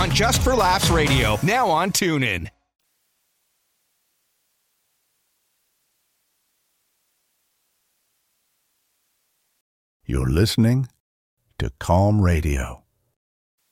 on Just for Laughs Radio, now on TuneIn. You're listening to Calm Radio.